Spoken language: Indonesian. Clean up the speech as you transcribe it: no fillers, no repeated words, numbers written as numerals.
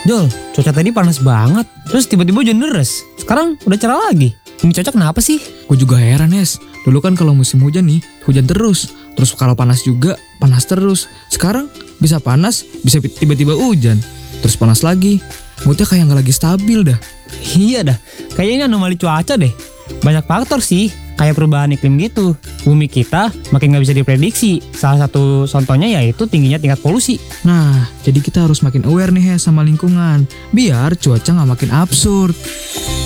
Jol, cuaca tadi panas banget. Terus tiba-tiba hujan deras. Sekarang udah cerah lagi. Ini cocok kenapa sih? Gue juga heran, Hes. Dulu kan kalau musim hujan nih, hujan terus. Terus kalau panas juga, panas terus. Sekarang bisa panas, bisa tiba-tiba hujan. Terus panas lagi. Moodnya kayak nggak lagi stabil dah. Iya dah, kayaknya anomali cuaca deh. Banyak faktor sih, kayak perubahan iklim gitu. Bumi kita makin gak bisa diprediksi. Salah satu contohnya yaitu tingginya tingkat polusi. Nah, jadi kita harus makin aware nih, Hes, sama lingkungan. Biar cuaca nggak makin absurd.